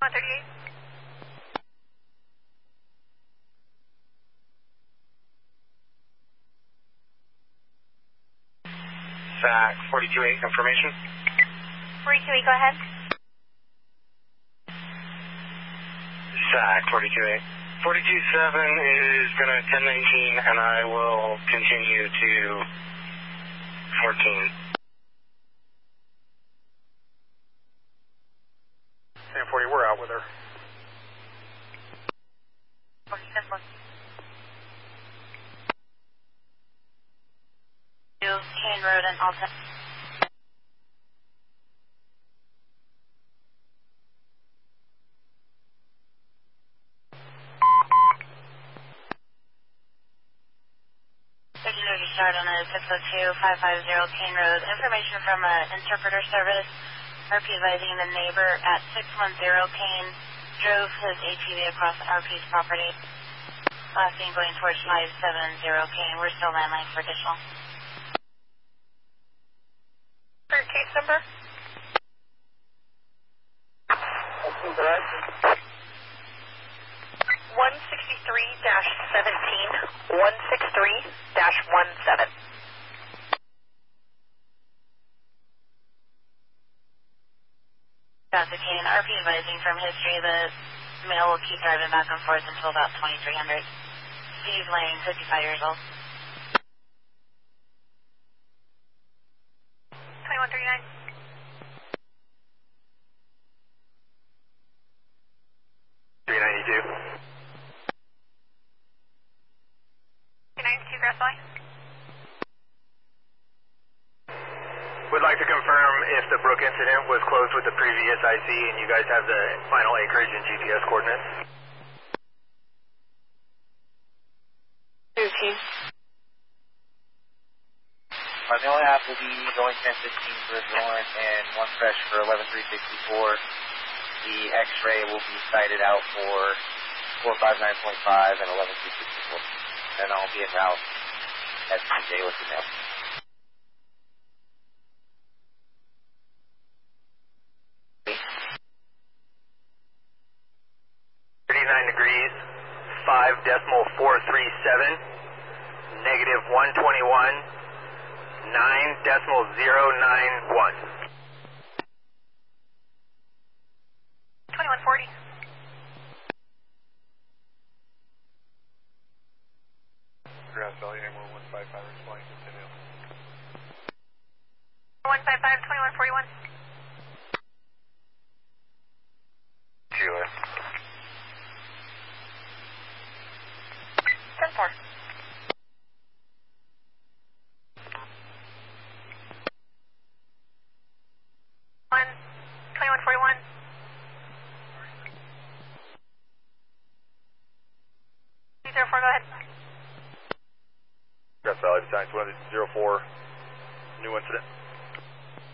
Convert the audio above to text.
138. SAC 42-8, information. 42-8, go ahead. SAC 42-8. 42-7 is going to 1019, and I will continue to 14. 1040, we're out with her. 47. Kane Road and Alton. Start on a 602-550 Kane Road. Information from interpreter service. RP advising the neighbor at 610 Kane drove his ATV across RP's property. Last seen going towards 570 Kane. We're still landline for additional. Current case number? 163-17. 163-17. Dr. Kane, RP advising from history the male will keep driving back and forth until about 2300. Steve Lang, 55 years old. 2139. Grass Valley. Would like to confirm if the Brook incident was closed with the previous IC and you guys have the final acreage and GPS coordinates. Routine. Mill Ave will be going 1015 for Thorn and one fresh for 11364. The X-ray will be sighted out for 459.5 and 11364. And I'll be en route at CJ with the mail. degrees, 5.437, negative 121, 9.091. 2140. Grass Valley, Amber 155, responding, continue. 155, 2141. Sheila. 10-4. One, 2141. Go ahead. Grass Valley, Science 104, new incident.